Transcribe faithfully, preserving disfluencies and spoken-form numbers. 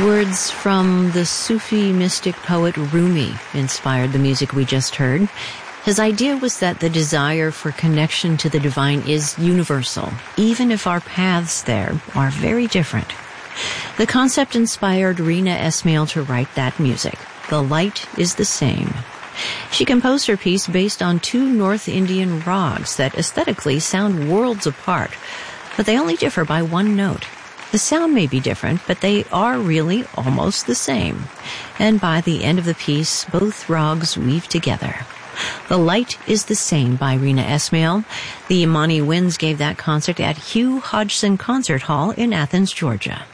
Words from the Sufi mystic poet Rumi inspired the music we just heard. His idea was that the desire for connection to the divine is universal, even if our paths there are very different. The concept inspired Rina Esmail to write that music. The light is the same. She composed her piece based on two North Indian rags that aesthetically sound worlds apart, but they only differ by one note. The sound may be different, but they are really almost the same. And by the end of the piece, both rags weave together. The Light is the Same by Rina Esmail. The Imani Winds gave that concert at Hugh Hodgson Concert Hall in Athens, Georgia.